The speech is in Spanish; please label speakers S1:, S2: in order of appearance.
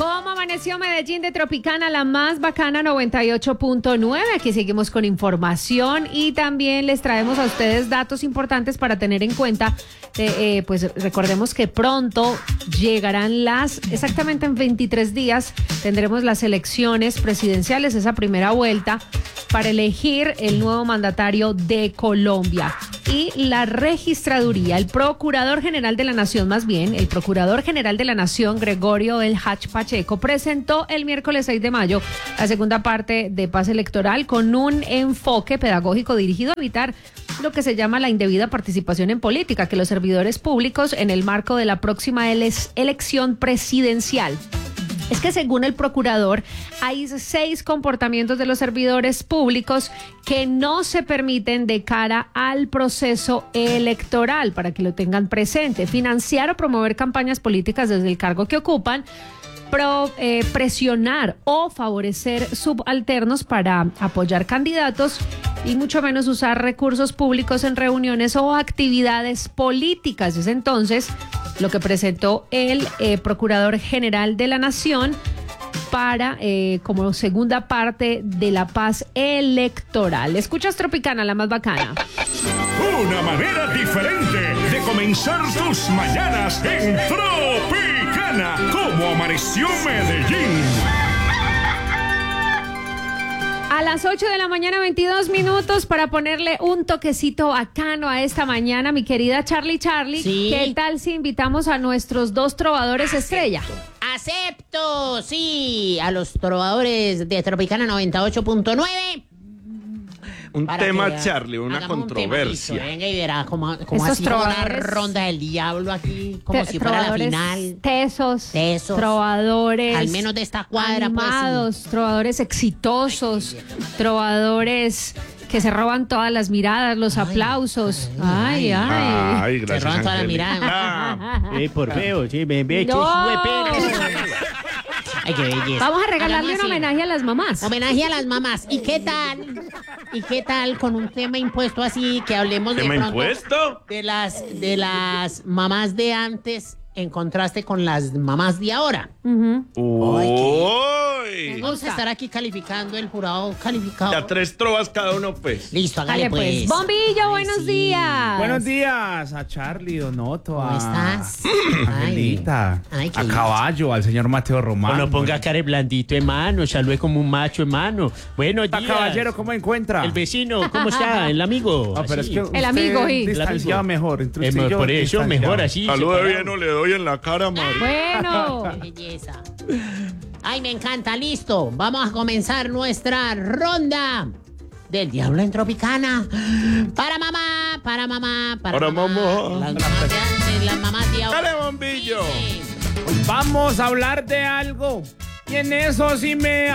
S1: ¿Cómo amaneció Medellín de Tropicana, la más bacana 98.9? Aquí seguimos con información y también les traemos a ustedes datos importantes para tener en cuenta. Pues recordemos que pronto llegarán exactamente en 23 días, tendremos las elecciones presidenciales, esa primera vuelta, para elegir el nuevo mandatario de Colombia. Y la registraduría, el Procurador General de la Nación, el Procurador General de la Nación, Gregorio El Hach Pacheco, presentó el miércoles 6 de mayo la segunda parte de Paz Electoral con un enfoque pedagógico dirigido a evitar lo que se llama la indebida participación en política, que los servidores públicos en el marco de la próxima elección presidencial. Es que según el procurador, hay 6 comportamientos de los servidores públicos que no se permiten de cara al proceso electoral, para que lo tengan presente. Financiar o promover campañas políticas desde el cargo que ocupan, presionar o favorecer subalternos para apoyar candidatos y mucho menos usar recursos públicos en reuniones o actividades políticas. Es entonces lo que presentó el Procurador General de la Nación para como segunda parte de la paz electoral. Escuchas Tropicana, la más bacana.
S2: Una manera diferente de comenzar tus mañanas en Tropicana. ¿Cómo amaneció Medellín?
S1: A las 8 de la mañana, 22 minutos, para ponerle un toquecito bacano a esta mañana, mi querida Charlie.
S3: ¿Sí?
S1: ¿Qué tal si invitamos a nuestros 2 trovadores estrella?
S3: ¡Acepto! Sí, a los trovadores de Tropicana 98.9.
S4: Un
S3: Para
S4: tema,
S3: que
S4: Charlie, una
S3: hagamos un
S4: controversia.
S3: tema, venga y verá cómo
S1: Estos
S3: así como una
S1: trovadores-
S3: ronda del diablo aquí, como si fuera la
S1: Trovadores
S3: final.
S1: tesos,
S3: Tesos.
S1: trovadores
S3: Al menos de esta cuadra,
S1: animados,
S3: pues.
S1: trovadores exitosos, trovadores que se roban todas las miradas, los aplausos. Ay.
S4: Ay,
S3: Se
S4: gracias,
S3: roban toda la
S4: Angélica.
S3: mirada.
S5: Por feo, sí, me he hecho
S1: No.
S3: Ay, qué belleza.
S1: Vamos a regalarle un
S3: Hagamos así.
S1: homenaje a las mamás.
S3: Homenaje a las mamás. ¿Y qué tal? ¿Y qué tal con un tema impuesto así que hablemos de
S4: ¿Tema
S3: pronto
S4: impuesto?
S3: de las mamás de antes en contraste con las mamás de ahora?
S1: Ujú.
S4: Uy.
S3: Vamos a estar aquí calificando el jurado calificado.
S4: Ya 3 trovas cada uno, pues.
S3: Listo, hágale
S1: Dale, pues.
S3: pues.
S1: Bombillo,
S3: Ay,
S1: buenos
S3: sí.
S1: días.
S5: Buenos días a Charlie, Donoto,
S3: ¿Cómo
S5: a
S3: estás?
S5: Angelita,
S3: Ay, qué
S5: a
S3: lindo.
S5: Caballo, al señor Mateo Román.
S6: No ponga cara blandito, hermano. Salude como un macho, hermano. Buenos
S5: Hola,
S6: días.
S5: caballero, ¿cómo encuentra?
S6: El vecino, ¿cómo está? El amigo.
S5: No, pero es
S6: Así.
S5: que
S1: El
S5: usted
S1: amigo, sí.
S5: distanciado
S6: El amigo.
S5: mejor. Entre usted y yo,
S6: Por eso,
S5: distanciado.
S6: mejor así.
S4: Salude
S6: separado.
S4: bien o le doy en la cara, Mari.
S1: Bueno,
S3: Qué belleza. Ay, me encanta, listo. Vamos a comenzar nuestra ronda del Diablo en Tropicana. Para mamá, para mamá,
S4: Para mamá.
S3: Las mamás de antes, las mamás de ahora.
S4: Dale, bombillo.
S3: Sí.
S5: Vamos a hablar de algo. Y en eso sí me